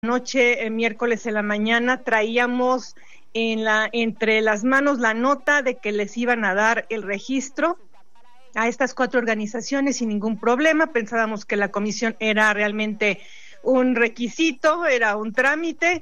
noche, miércoles en la mañana, traíamos entre las manos la nota de que les iban a dar el registro a estas 4 organizaciones sin ningún problema. Pensábamos que la comisión era realmente un requisito, era un trámite,